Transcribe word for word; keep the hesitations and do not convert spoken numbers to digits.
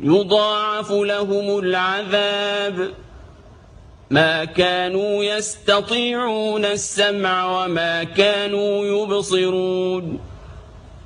يضاعف لهم العذاب ما كانوا يستطيعون السمع وما كانوا يبصرون